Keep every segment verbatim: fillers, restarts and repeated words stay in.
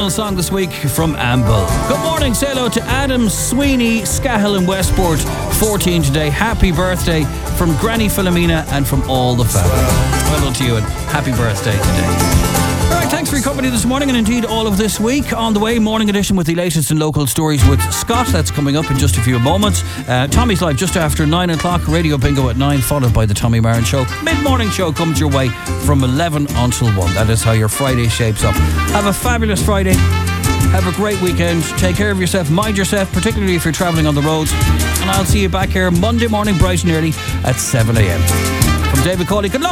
final song this week from Amble. Good morning, say hello to Adam Sweeney, Scahill in Westport, fourteen today. Happy birthday from Granny Philomena and from all the family. Well done to you and happy birthday today. Alright, thanks for your company this morning and indeed all of this week. On the way, morning edition with the latest in local stories with Scott. That's coming up in just a few moments. Uh, Tommy's Live just after nine o'clock. Radio Bingo at nine, followed by the Tommy Marin Show. Mid-morning show comes your way from eleven until one. That is how your Friday shapes up. Have a fabulous Friday. Have a great weekend. Take care of yourself. Mind yourself, particularly if you're travelling on the roads. And I'll see you back here Monday morning bright and early at seven a.m. From David Cawley, good luck.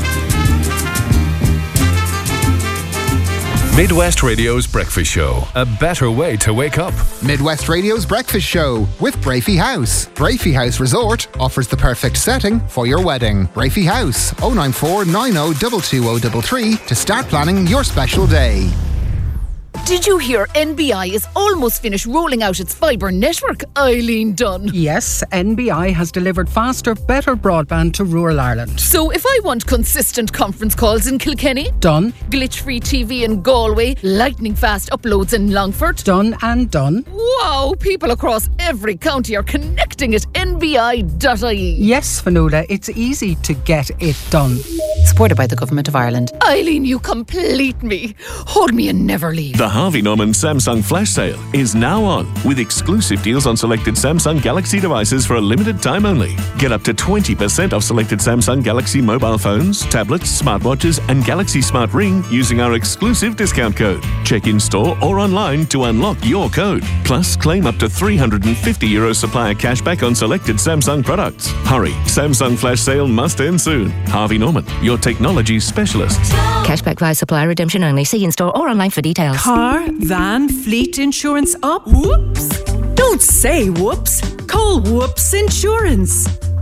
Midwest Radio's Breakfast Show. A better way to wake up. Midwest Radio's Breakfast Show with Brafey House. Brafey House Resort offers the perfect setting for your wedding. Brafey House, oh nine four nine oh two two oh three three to start planning your special day. Did you hear N B I is almost finished rolling out its fibre network? Eileen Dunn. Yes, N B I has delivered faster, better broadband to rural Ireland. So if I want consistent conference calls in Kilkenny? Done. Glitch-free T V in Galway? Lightning fast uploads in Longford? Done and done. Wow, people across every county are connecting at N B I dot I E. Yes, Fionnuala, it's easy to get it done. Supported by the Government of Ireland. Eileen, you complete me. Hold me and never leave. The Harvey Norman Samsung Flash Sale is now on, with exclusive deals on selected Samsung Galaxy devices for a limited time only. Get up to twenty percent off selected Samsung Galaxy mobile phones, tablets, smartwatches and Galaxy Smart Ring using our exclusive discount code. Check in store or online to unlock your code. Plus, claim up to three hundred fifty euro supplier cashback on selected Samsung products. Hurry, Samsung Flash Sale must end soon. Harvey Norman, your technology specialists. Cashback via supplier redemption only. See in store or online for details. Car, van, fleet insurance up? Whoops! Don't say whoops. Call Whoops Insurance.